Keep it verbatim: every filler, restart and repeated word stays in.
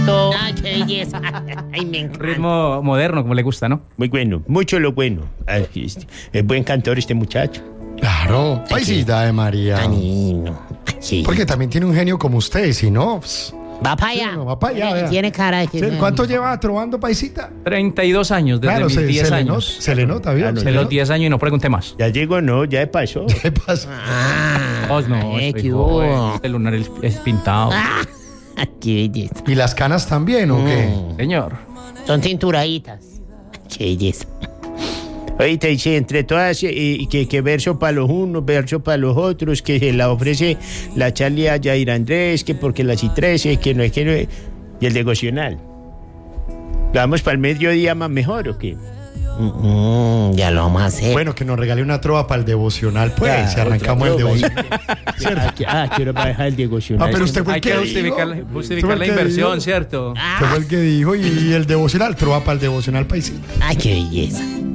Ay, qué belleza. Ay, me Un encanta. ritmo moderno, como le gusta, ¿no? Muy bueno, mucho lo bueno. Ay, este, es buen cantor este muchacho. Claro, paisita de María. Tan divino. Sí. Porque también tiene un genio como usted, si no, pues, Va para allá. Sí, no, va pa' allá, Tiene- vea. Tiene cara de que... ¿sí? ¿Cuánto lleva trovando, paisita? treinta y dos años, desde Claro, mis se, diez se le nota, años. se le nota, ¿vio? Ah, no, Se De le los nota. diez años y no pregunté más. Ya llegó, no, ya pasó. ¿Qué pasa? Ah, Vos no, eh, estoy qué joven, hubo. el lunar es, es pintado. Ah, qué belleza. ¿Y las canas también o qué? Mm, Señor. Son cinturaditas. Qué belleza. Ahorita dice, entre todas, eh, y que, que verso para los unos, verso para los otros, que se la ofrece la Charlie a Jair Andrés, que porque la C trece, que no es que no es, y el devocional. ¿Vamos para el mediodía más mejor o qué? Mm, ya lo vamos a hacer. Bueno, que nos regale una trova para el devocional, pues, Ya, si arrancamos el otra trova devocional. Ah, que- ah, quiero bajar el devocional. Ah, pero usted fue Hay el que que justificar, dijo. justificar Usted fue la el que inversión, dijo. ¿cierto? Usted fue el que dijo, y, y el devocional, trova para el devocional, paisita. Ay, qué belleza.